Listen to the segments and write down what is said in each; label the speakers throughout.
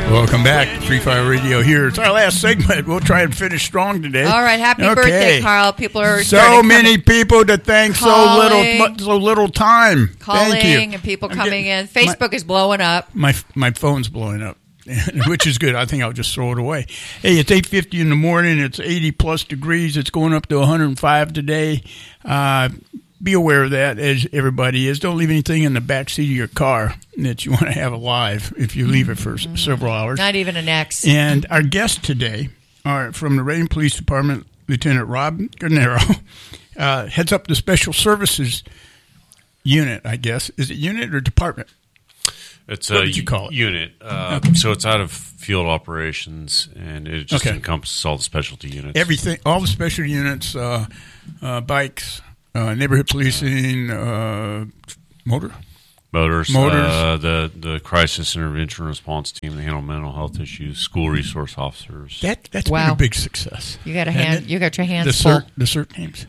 Speaker 1: Welcome back to Free Fire Radio here. It's our last segment. We'll try and finish strong today.
Speaker 2: All right. Happy birthday, Carl. People are
Speaker 1: so many people to thank, so little time.
Speaker 2: Calling
Speaker 1: Thank you.
Speaker 2: And people coming in. Facebook is blowing up.
Speaker 1: My phone's blowing up, which is good. I think I'll just throw it away. Hey, it's 8:50 in the morning. It's 80-plus degrees. It's going up to 105 today. Be aware of that, as everybody is. Don't leave anything in the back seat of your car that you want to have alive if you leave it for several hours.
Speaker 2: Not even an X.
Speaker 1: And our guests today are from the Reading Police Department, Lieutenant Rob Garnero, heads up the Special Services Unit, I guess. Is it unit or department?
Speaker 3: It's
Speaker 1: what did you call it?
Speaker 3: Unit. So it's out of field operations, and it just encompasses all the specialty units.
Speaker 1: Everything, all the special units, bikes, neighborhood policing, motors,
Speaker 3: the crisis intervention response team, they handle mental health issues, school resource officers.
Speaker 1: That's been a big success.
Speaker 2: You got your hands full.
Speaker 1: The CERT teams.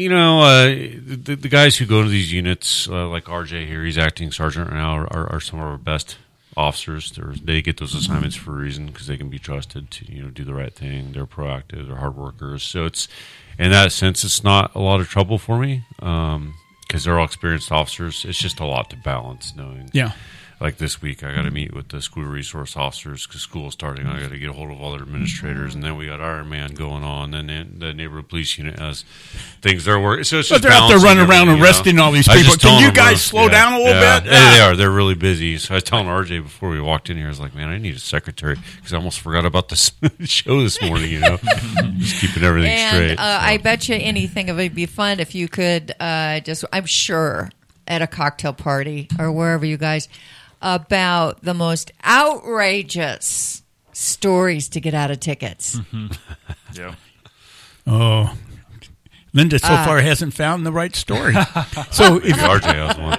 Speaker 3: The guys who go to these units, like RJ here, he's acting sergeant right now, are some of our best officers. They get those assignments for a reason, because they can be trusted to do the right thing. They're proactive. They're hard workers. So it's, in that sense, it's not a lot of trouble for me, because they're all experienced officers. It's just a lot to balance, knowing.
Speaker 1: Yeah.
Speaker 3: Like this week, I got to meet with the school resource officers because school is starting. I got to get a hold of all their administrators, and then we got Iron Man going on, and then the neighborhood police unit has things they're working. So it's just
Speaker 1: they're out there running around arresting all these people. Can you guys slow down a little bit?
Speaker 3: They are. They're really busy. So I was telling RJ before we walked in here, I was like, man, I need a secretary because I almost forgot about this show this morning. Just keeping everything straight.
Speaker 2: I bet you anything it would be fun if you could I'm sure at a cocktail party or wherever you guys. About the most outrageous stories to get out of tickets.
Speaker 4: Mm-hmm. Yeah.
Speaker 1: Oh, Linda so far hasn't found the right story. So if
Speaker 3: RJ has one.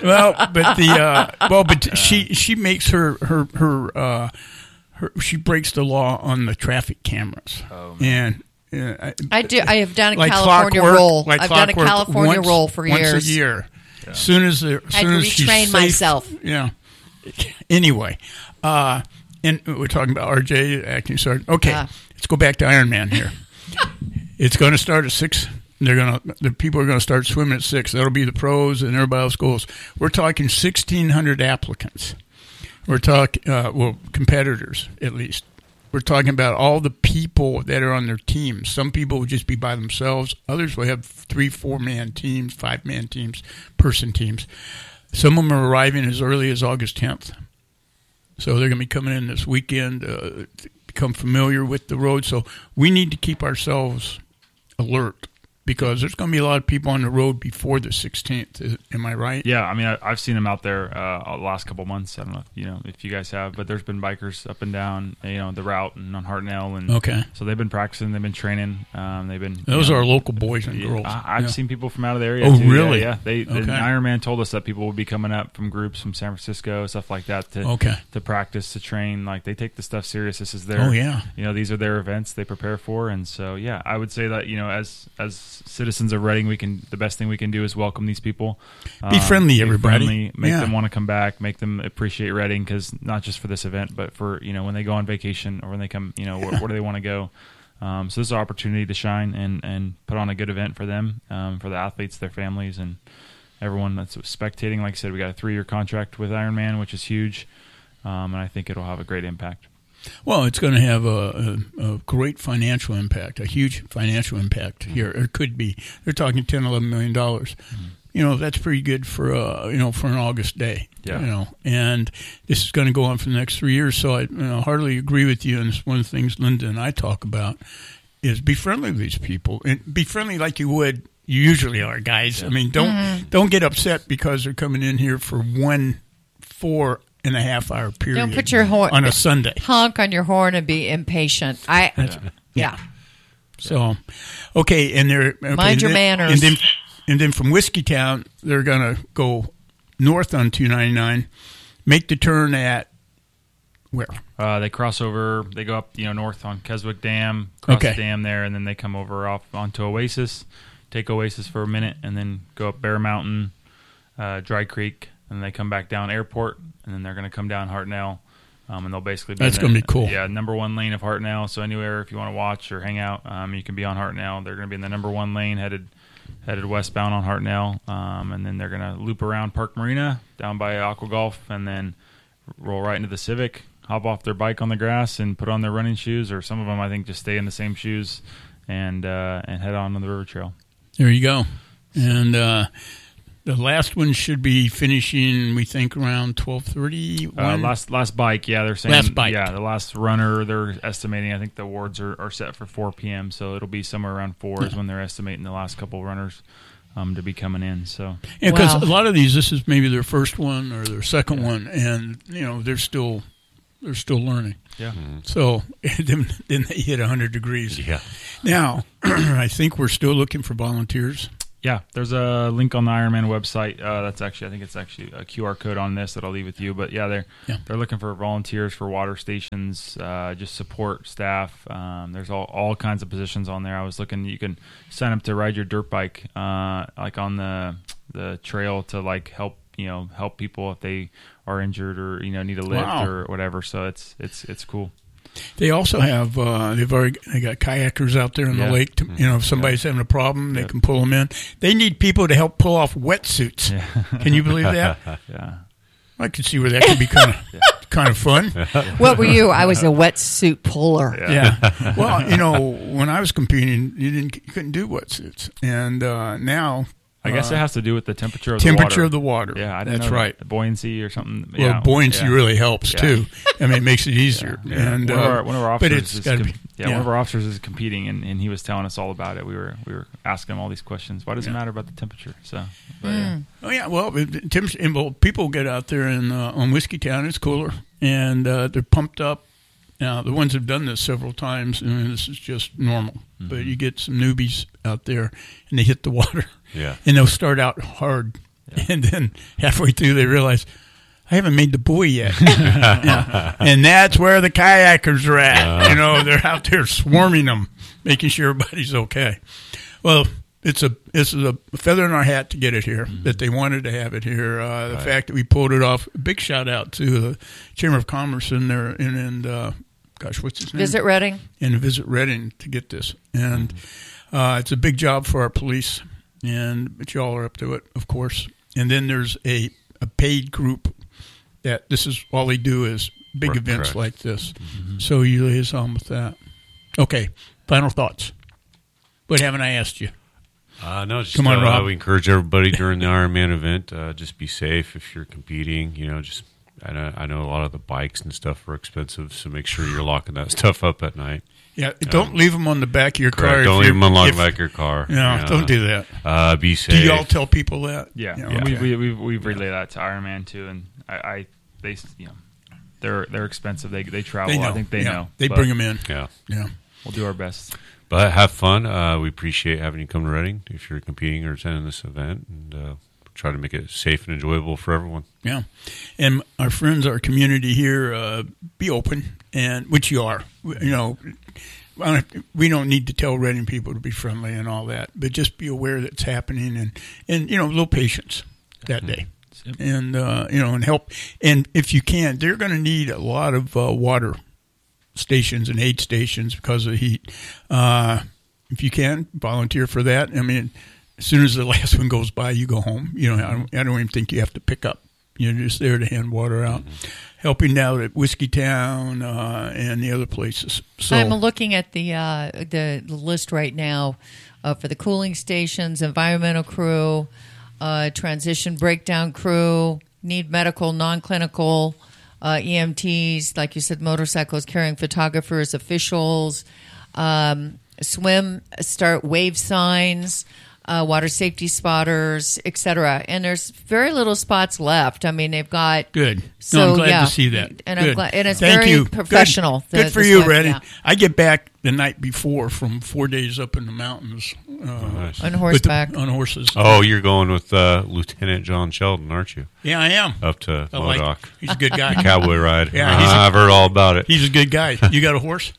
Speaker 1: But she makes her she breaks the law on the traffic cameras. And
Speaker 2: I do. I have done a
Speaker 1: like
Speaker 2: California roll. I've done a California
Speaker 1: once,
Speaker 2: roll for years.
Speaker 1: Once a year. Yeah. Soon as
Speaker 2: I had to retrain myself.
Speaker 1: Yeah. Anyway, and we're talking about RJ acting sergeant. Okay, let's go back to Iron Man here. It's going to start at 6. The people are going to start swimming at 6. That'll be the pros, and everybody else goes. We're talking 1,600 applicants. We're talking competitors at least. We're talking about all the people that are on their teams. Some people will just be by themselves. Others will have 3, 4-man teams, 5-man teams, person teams. Some of them are arriving as early as August 10th. So they're going to be coming in this weekend to become familiar with the road. So we need to keep ourselves alert because there's going to be a lot of people on the road before the 16th. Am I right?
Speaker 4: Yeah, I mean, I've seen them out there the last couple months. I don't know if you guys have, but there's been bikers up and down, the route and on Hartnell, and so they've been practicing, they've been training, they've been.
Speaker 1: Those are local boys and girls.
Speaker 4: I've seen people from out of the area.
Speaker 1: Oh,
Speaker 4: too.
Speaker 1: really?
Speaker 4: Yeah. Iron Man told us that people would be coming up from groups from San Francisco, stuff like that, to practice, to train. Like they take the stuff serious. This is their.
Speaker 1: Oh yeah.
Speaker 4: These are their events they prepare for, and so yeah, I would say that as citizens of Reading, the best thing we can do is welcome these people.
Speaker 1: Be friendly, everybody.
Speaker 4: Make them want to come back. Make them appreciate Reading, because not just for this event, but for when they go on vacation or when they come, where do they want to go? So this is an opportunity to shine and put on a good event for them, for the athletes, their families, and everyone that's spectating. Like I said, we got a 3-year contract with Ironman, which is huge, and I think it'll have a great impact.
Speaker 1: Well, it's going to have a great financial impact, a huge financial impact here. It could be. They're talking $10, $11 million. Mm-hmm. That's pretty good for for an August day.
Speaker 4: Yeah.
Speaker 1: And this is going to go on for the next 3 years. So I hardly agree with you. And it's one of the things Linda and I talk about is be friendly with these people and be friendly like you usually are, guys. Yeah. I mean, don't get upset because they're coming in here for 4.5-hour period.
Speaker 2: Don't put your horn
Speaker 1: on a Sunday.
Speaker 2: Honk on your horn and be impatient. Yeah.
Speaker 1: So, okay, and they're
Speaker 2: mind your manners.
Speaker 1: And then from Whiskeytown, they're going to go north on 299, make the turn at where?
Speaker 4: They cross over. They go up, north on Keswick Dam, cross the dam there, and then they come over off onto Oasis, take Oasis for a minute, and then go up Bear Mountain, Dry Creek, and they come back down Airport, and then they're going to come down Hartnell, And they'll basically be
Speaker 1: That's going to be cool.
Speaker 4: Yeah, number 1 lane of Hartnell. So anywhere if you want to watch or hang out, you can be on Hartnell. They're going to be in the number 1 lane headed westbound on Hartnell. And then they're going to loop around Park Marina down by Aqua Golf and then roll right into the Civic, hop off their bike on the grass and put on their running shoes, or some of them I think just stay in the same shoes and head on the river trail.
Speaker 1: There you go. And the last one should be finishing, we think, around 12:30.
Speaker 4: Last bike, yeah, they're saying.
Speaker 1: Last bike.
Speaker 4: Yeah, the last runner, they're estimating, I think the awards are set for 4 p.m., so it'll be somewhere around 4 is when they're estimating the last couple runners to be coming in. So
Speaker 1: yeah, because
Speaker 2: Wow.
Speaker 1: a lot of these, this is maybe their first one or their second one, and they're still learning.
Speaker 4: yeah.
Speaker 1: So then they hit 100 degrees.
Speaker 3: Yeah.
Speaker 1: Now, I think we're still looking for volunteers.
Speaker 4: Yeah, there's a link on the Ironman website. I think it's actually a QR code on this that I'll leave with you. But yeah, they're looking for volunteers for water stations, just support staff. There's all kinds of positions on there. I was looking. You can sign up to ride your dirt bike, like on the trail to like help people if they are injured or need a lift
Speaker 1: Wow.
Speaker 4: or whatever. So it's cool.
Speaker 1: They also have they got kayakers out there in the
Speaker 4: Yeah.
Speaker 1: lake. If somebody's having a problem, they can pull them in. They need people to help pull off wetsuits.
Speaker 4: Yeah.
Speaker 1: Can you believe that?
Speaker 4: Yeah.
Speaker 1: I could see where that could be kind of fun.
Speaker 2: What were you? I was a wetsuit puller.
Speaker 1: Yeah. Well, when I was competing, you couldn't do wetsuits, and now
Speaker 4: I guess it has to do with the temperature of
Speaker 1: the water.
Speaker 4: Yeah, I didn't
Speaker 1: that's
Speaker 4: know
Speaker 1: right.
Speaker 4: that. Buoyancy or something.
Speaker 1: Well,
Speaker 4: Yeah,
Speaker 1: buoyancy
Speaker 4: yeah.
Speaker 1: really helps
Speaker 4: Yeah.
Speaker 1: too. I mean, it makes it easier.
Speaker 4: Yeah.
Speaker 1: And
Speaker 4: one of our officers
Speaker 1: but it's got to be.
Speaker 4: one of our officers is competing, and he was telling us all about it. We were asking him all these questions. Why does it matter about the temperature? So, but, yeah.
Speaker 1: Oh yeah, well, people get out there on Whiskey Town. It's cooler, and they're pumped up. Now, the ones who've done this several times, and this is just normal.
Speaker 4: Mm-hmm.
Speaker 1: But you get some newbies out there, and they hit the water.
Speaker 3: Yeah.
Speaker 1: And they'll start out hard, and then halfway through they realize, I haven't made the buoy yet. Yeah. And that's where the kayakers are at. They're out there swarming them, making sure everybody's okay. Well, it's a feather in our hat to get it here, that they wanted to have it here. The fact that we pulled it off, a big shout out to the Chamber of Commerce in there, what's his name?
Speaker 2: Visit Reading.
Speaker 1: And Visit Reading to get this. And it's a big job for our police, but y'all are up to it, of course. And then there's a paid group that this is all they do is big
Speaker 3: Correct.
Speaker 1: events like this. So you liaison with that. Okay, final thoughts. What haven't I asked you?
Speaker 3: No, just
Speaker 1: Come on, Rob.
Speaker 3: we encourage everybody during the Ironman event, just be safe if you're competing. I know a lot of the bikes and stuff are expensive, so make sure you're locking that stuff up at night.
Speaker 1: Yeah, don't leave them on the back of your car.
Speaker 3: Correct. Don't leave them on the back of your car.
Speaker 1: No, don't do that.
Speaker 3: Be safe.
Speaker 1: Do y'all tell people that?
Speaker 4: Yeah,
Speaker 1: Okay.
Speaker 4: we've relayed that to Ironman too, and they're expensive. They travel.
Speaker 1: They know.
Speaker 4: I think they know.
Speaker 1: They
Speaker 4: But
Speaker 1: bring them in.
Speaker 3: Yeah.
Speaker 1: Yeah.
Speaker 4: We'll do our best.
Speaker 3: But have fun. We appreciate having you come to Reading if you're competing or attending this event, and try to make it safe and enjoyable for everyone.
Speaker 1: Yeah. And our friends, our community here, be open, and which you are. We don't need to tell Reading people to be friendly and all that, but just be aware that it's happening, and a little patience that day.
Speaker 4: Yep.
Speaker 1: And, and help. And if you can, they're going to need a lot of water stations and aid stations because of the heat. If you can, volunteer for that. I mean, as soon as the last one goes by, you go home. I don't even think you have to pick up. You're just there to hand water out. Helping out at Whiskey Town and the other places. So
Speaker 2: I'm looking at the list right now for the cooling stations, environmental crew, transition breakdown crew, need medical, non-clinical, EMTs, like you said, motorcycles, carrying photographers, officials, swim, start wave signs, water safety spotters, etc. And there's very little spots left. I mean, they've got
Speaker 1: good.
Speaker 2: So,
Speaker 1: I'm glad
Speaker 2: yeah.
Speaker 1: to see that.
Speaker 2: And
Speaker 1: Good.
Speaker 2: I'm glad, and it's
Speaker 1: Thank
Speaker 2: very
Speaker 1: you.
Speaker 2: professional.
Speaker 1: Good for
Speaker 2: this
Speaker 1: you,
Speaker 2: one,
Speaker 1: Redding.
Speaker 2: yeah.
Speaker 1: I get back the night before from 4 days up in the mountains.
Speaker 3: Nice.
Speaker 2: On horseback.
Speaker 1: On horses.
Speaker 3: Oh, you're going with Lieutenant John Sheldon, aren't you?
Speaker 1: Yeah, I am.
Speaker 3: Up to
Speaker 1: I like
Speaker 3: Modoc.
Speaker 1: He's a good guy.
Speaker 3: Cowboy ride.
Speaker 1: Yeah,
Speaker 3: I've heard all about it.
Speaker 1: He's a good guy. You got a horse?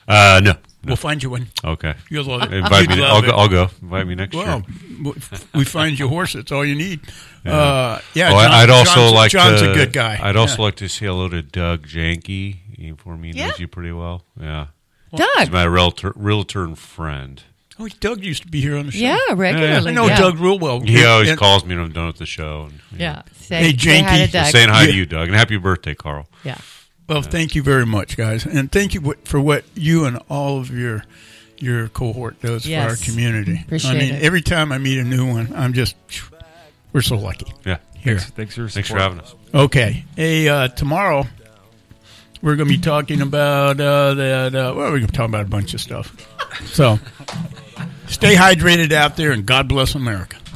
Speaker 3: No.
Speaker 1: We'll find you one.
Speaker 3: Okay.
Speaker 1: You'll love it.
Speaker 3: Invite me.
Speaker 1: You'd love it.
Speaker 3: I'll go. Invite me next
Speaker 1: Well,
Speaker 3: year.
Speaker 1: we find you a horse. That's all you need.
Speaker 3: Yeah.
Speaker 1: I'd also John's a good guy.
Speaker 3: I'd also like to say hello to Doug Janke. For me,
Speaker 2: Yeah.
Speaker 3: knows you pretty well. Yeah.
Speaker 2: Doug.
Speaker 3: He's my realtor and friend.
Speaker 1: Oh, Doug used to be here on the show.
Speaker 2: Yeah, regularly.
Speaker 1: I know
Speaker 2: yeah.
Speaker 1: Doug real well.
Speaker 3: He always
Speaker 1: And-
Speaker 3: calls me when I'm done with the show. And,
Speaker 2: Yeah.
Speaker 1: Hey,
Speaker 2: Say hi
Speaker 1: Janky.
Speaker 2: to Doug.
Speaker 3: Saying hi
Speaker 1: Yeah.
Speaker 3: to you, Doug, and happy birthday, Carl.
Speaker 2: Yeah.
Speaker 1: Well, thank you very much, guys, and thank you for what you and all of your cohort does for our
Speaker 2: Yes.
Speaker 1: community.
Speaker 2: Appreciate it.
Speaker 1: Every time I meet a new one, we're so lucky.
Speaker 3: Yeah.
Speaker 1: Here.
Speaker 4: Thanks for your
Speaker 3: Thanks for
Speaker 4: support.
Speaker 3: having us.
Speaker 1: Okay. Hey, tomorrow we're going to be talking about we're going to talk about a bunch of stuff. So stay hydrated out there, and God bless America.